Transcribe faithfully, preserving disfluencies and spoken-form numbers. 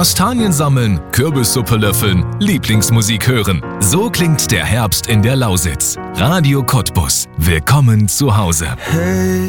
Kastanien sammeln, Kürbissuppe löffeln, Lieblingsmusik hören. So klingt der Herbst in der Lausitz. Radio Cottbus. Willkommen zu Hause. Hey.